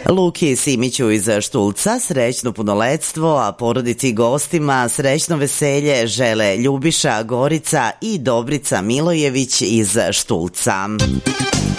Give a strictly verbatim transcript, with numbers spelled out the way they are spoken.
Luki i Simiću iz Štulca srećno punoletstvo, a porodici i gostima srećno veselje žele Ljubiša, Gorica i Dobrica Milojević iz Štulca.